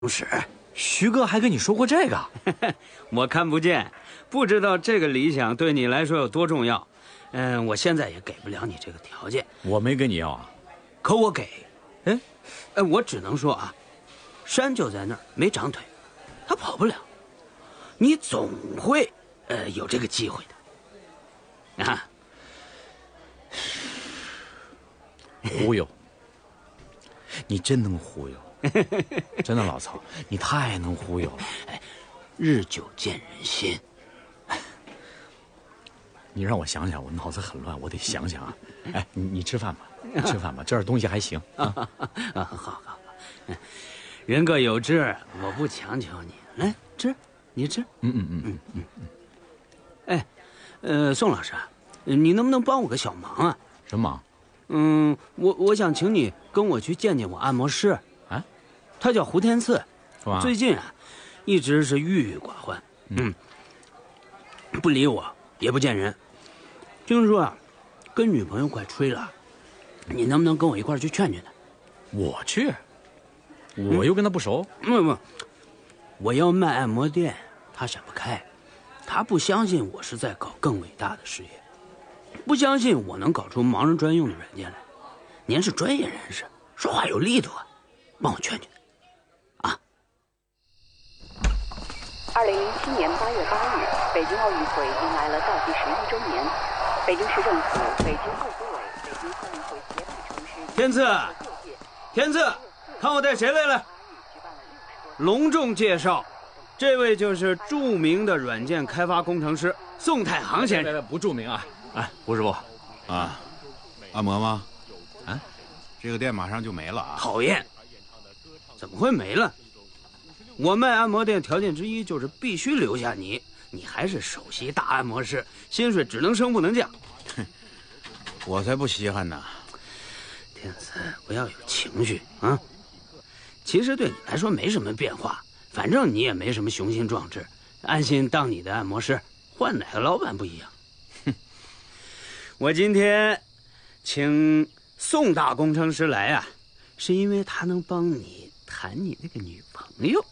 是， 徐哥还跟你说过这个？ 我看不见，不知道这个理想对你来说有多重要。我现在也给不了你这个条件。 我没跟你要啊， 可我给。我只能说啊，山就在那儿，没长腿，他跑不了。你总会有这个机会的。啊， 忽悠，你真能忽悠。真的，老曹，你太能忽悠了。 日久见人心。 你让我想想，我脑子很乱，我得想想啊。哎，你吃饭吧，吃饭吧，这儿东西还行啊。 好，人各有志，我不强求你。来吃，你吃。宋老师，你能不能帮我个小忙啊？ 什么忙？ 我想请你跟我去见见我按摩师。他叫胡天赐，最近啊，一直是郁郁寡欢，不理我，也不见人。听说啊，跟女朋友快吹了，你能不能跟我一块去劝劝他？ 我去，我又跟他不熟。 不，我要卖按摩店，他闪不开，他不相信我是在搞更伟大的事业，不相信我能搞出盲人专用的软件来。您是专业人士，说话有力度啊，帮我劝劝。 2007年8月8日，北京奥运会迎来了倒计时1周年。北京市政府、北京奥组委、北京奥运会协办城市。 天赐，看我带谁来了？隆重介绍，这位就是著名的软件开发工程师宋太行先生。 不著名啊！哎，胡师傅， 啊，按摩吗？啊，这个店马上就没了啊！ 讨厌，怎么会没了？我卖按摩店条件之一就是必须留下你，你还是首席大按摩师，薪水只能升不能降。 我才不稀罕呢。 天赐，不要有情绪啊！其实对你来说没什么变化，反正你也没什么雄心壮志，安心当你的按摩师，换哪个老板不一样？我今天请宋大工程师来啊，是因为他能帮你谈你那个女朋友。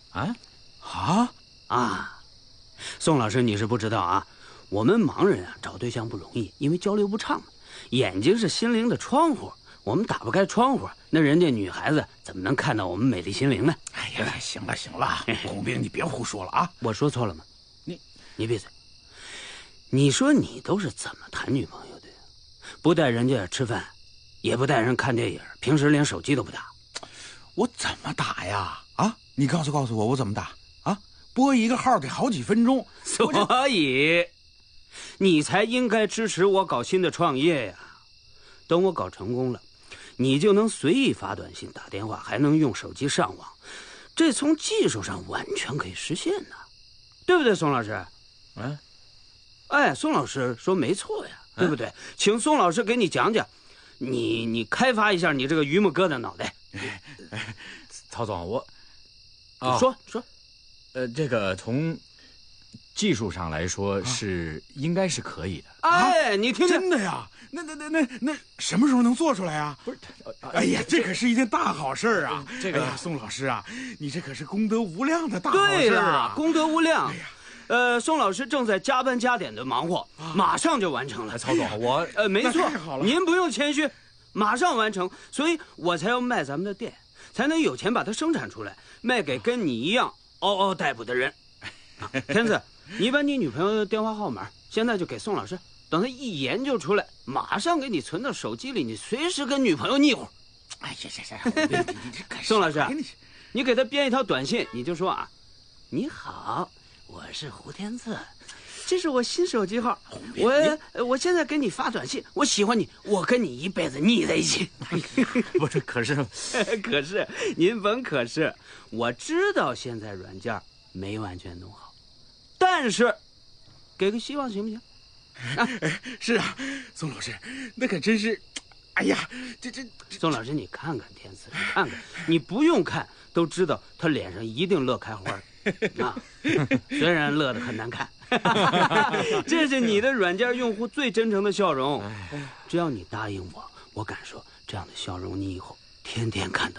宋老师，你是不知道啊，我们盲人啊找对象不容易，因为交流不畅，眼睛是心灵的窗户，我们打不开窗户，那人家女孩子怎么能看到我们美丽心灵呢？ 哎呀，行了，孔兵，你别胡说了啊！ 我说错了吗？你闭嘴！你说你都是怎么谈女朋友的？不带人家吃饭，也不带人看电影，平时连手机都不打。 我怎么打呀？啊，你告诉我怎么打啊？拨一个号得好几分钟， 所以你才应该支持我搞新的创业呀。等我搞成功了，你就能随意发短信、打电话，还能用手机上网，这从技术上完全可以实现呢，对不对，宋老师？宋老师说没错呀，对不对？请宋老师给你讲讲，你开发一下你这个榆木疙瘩脑袋。 曹总，我说， 这个从技术上来说应该是可以的。 你听听， 真的呀？那什么时候能做出来啊？ 不是， 哎呀，这可是一件大好事啊！ 这个， 宋老师啊，你这可是功德无量的大好事啊！ 对了，功德无量。宋老师正在加班加点的忙活，马上就完成了。 曹总，我没错， 太好了， 您不用谦虚，马上完成，所以我才要卖咱们的店，才能有钱把它生产出来，卖给跟你一样嗷嗷待哺的人。天赐，你把你女朋友的电话号码现在就给宋老师，等他一研究出来，马上给你存到手机里，你随时跟女朋友腻乎。 哎，行， 宋老师，你给他编一条短信，你就说啊，你好，我是胡天赐，这是我新手机号，我现在给你发短信，我喜欢你，我跟你一辈子腻在一起。 不是，可是您甭可是，我知道现在软件没完全弄好，但是给个希望行不行？ 是啊，宋老师，那可真是，哎呀，这宋老师，你看看天赐，你看看，你不用看都知道他脸上一定乐开花啊，虽然乐得很难看。这是你的软件用户最真诚的笑容，只要你答应我，我敢说这样的笑容你以后天天看得到。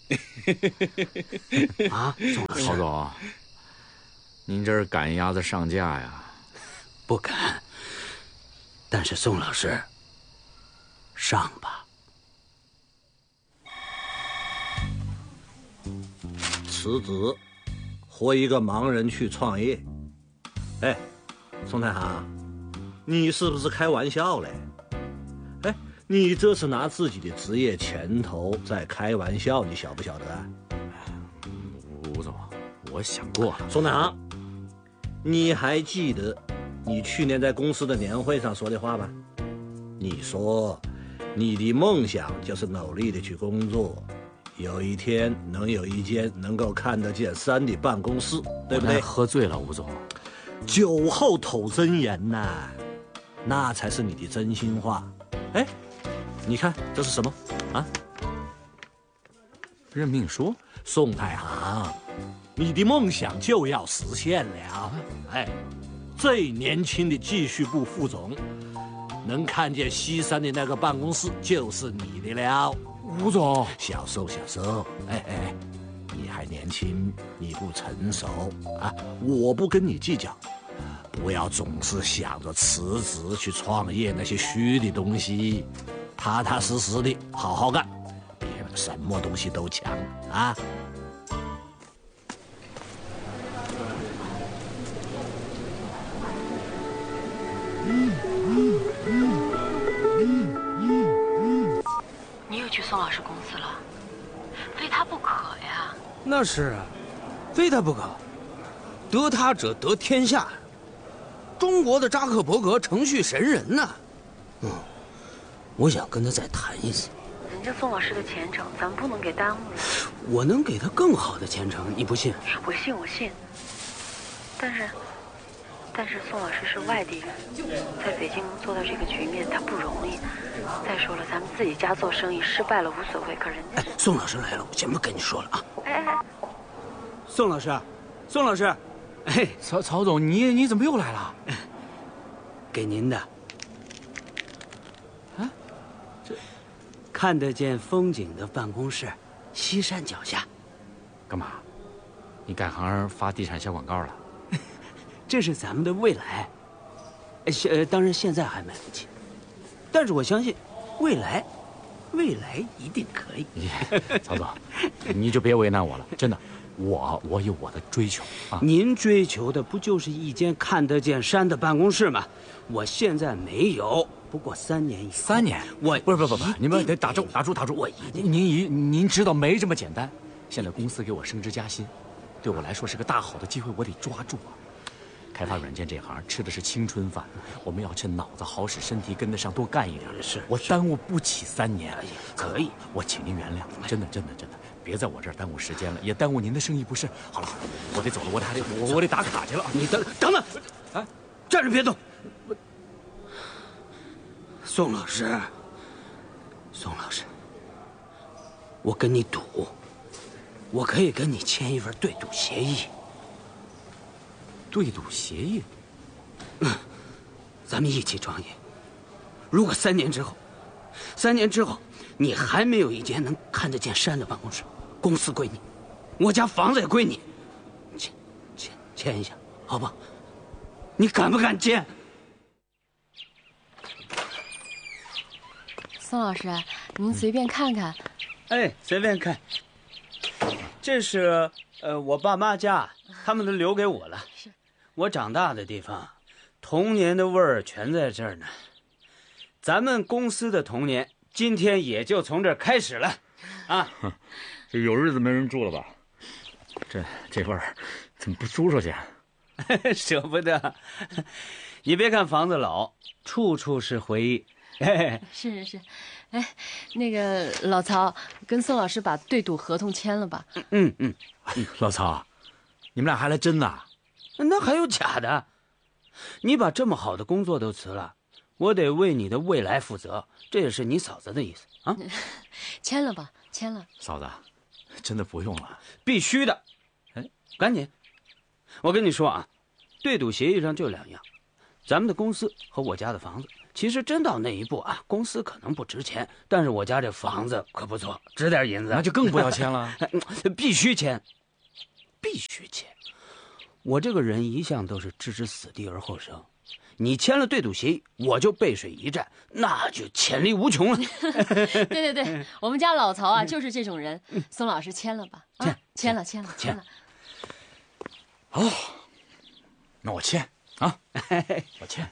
啊，宋老师， 曹总，您这是赶鸭子上架呀？ 不敢。但是宋老师，上吧。 辞职，和一个盲人去创业。哎，宋太行，你是不是开玩笑嘞？哎，你这是拿自己的职业前途在开玩笑，你晓不晓得啊？ 吴总，我想过了。 宋太行，你还记得你去年在公司的年会上说的话吗？你说，你的梦想就是努力的去工作，有一天能有一间能够看得见山的办公室，对不对？ 喝醉了，吴总。 酒后吐真言呐，那才是你的真心话。哎，你看这是什么啊？ 任命书。 宋太行，你的梦想就要实现了。哎，最年轻的技术部副总，能看见西山的那个办公室就是你的了。 吴总， 小受，哎，你还年轻，你不成熟啊！我不跟你计较，不要总是想着辞职去创业那些虚的东西，踏踏实实的好好干，别什么东西都抢啊！ 你又去宋老师公司了，非他不可呀。 那是啊，非他不可。得他者得天下。中国的扎克伯格程序神人呐。我想跟他再谈一次。 人家宋老师的前程，咱们不能给耽误了。 我能给他更好的前程，你不信？ 我信。但是宋老师是外地人，在北京能做到这个局面，他不容易。再说了，咱们自己家做生意失败了无所谓，可人家…… 宋老师来了，我先不跟你说了啊。 哎， 宋老师，哎， 曹总，你怎么又来了？ 给您的。啊，这看得见风景的办公室，西山脚下。 干嘛？你改行发地产小广告了？ 这是咱们的未来。当然现在还买不起，但是我相信，未来一定可以。 曹总，你就别为难我了，真的，我有我的追求啊。 您追求的不就是一间看得见山的办公室吗？我现在没有，不过3年以后。 3年？ 我不，你们得打住！ 我一定。 您知道没这么简单。现在公司给我升职加薪，对我来说是个大好的机会，我得抓住啊。开发软件这行吃的是青春饭，我们要趁脑子好使，身体跟得上，多干一点。 是， 我耽误不起3年。 可以， 我请您原谅，真的，别在我这儿耽误时间了，也耽误您的生意不是？好了，我得走了，我得打卡去了。 你等等，啊，站着别动。宋老师，我跟你赌，我可以跟你签一份对赌协议。 对赌协议？ 咱们一起创业。如果3年之后，你还没有一间能看得见山的办公室，公司归你，我家房子也归你。签一下，好不好？你敢不敢签？ 宋老师，您随便看看。 哎，随便看。这是我爸妈家，他们都留给我了。 是。 我长大的地方，童年的味儿全在这儿呢。咱们公司的童年，今天也就从这儿开始了，啊！ 这有日子没人住了吧？这味儿，怎么不租出去？ 舍不得。你别看房子老，处处是回忆。 是，哎，那个老曹，跟宋老师把对赌合同签了吧？ 老曹，你们俩还来真的？ 那还有假的？你把这么好的工作都辞了，我得为你的未来负责，这也是你嫂子的意思啊。 签了吧，签了。 嫂子，真的不用了， 必须的。哎，赶紧！我跟你说啊，对赌协议上就2样，咱们的公司和我家的房子， 其实真到那一步啊，公司可能不值钱，但是我家这房子可不错，值点银子。 那就更不要签了。 必须签，必须签。我这个人一向都是置之死地而后生，你签了对赌协议，我就背水一战，那就潜力无穷了。 对，我们家老曹啊就是这种人。宋老师签了吧？签了。 好，那我签啊，我签。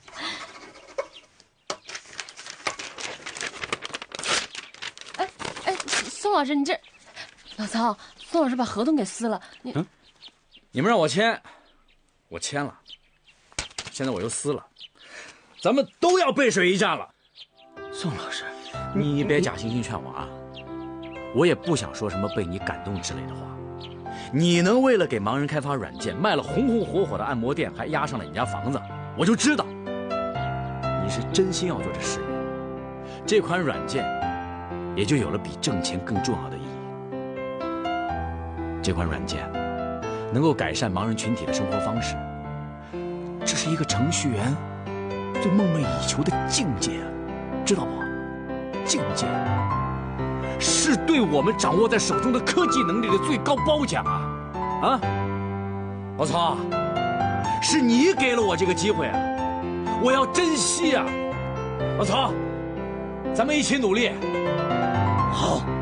哎，宋老师，你这，老曹，宋老师把合同给撕了。 你们让我签，我签了，现在我又撕了，咱们都要背水一战了。 宋老师， 你别假惺惺劝我啊，我也不想说什么被你感动之类的话。你能为了给盲人开发软件卖了红红火火的按摩店，还押上了你家房子，我就知道你是真心要做这事业，这款软件也就有了比挣钱更重要的意义。这款软件能够改善盲人群体的生活方式，这是一个程序员最梦寐以求的境界，知道不？境界是对我们掌握在手中的科技能力的最高褒奖啊！啊，老曹，是你给了我这个机会啊，我要珍惜啊！老曹，咱们一起努力。 好。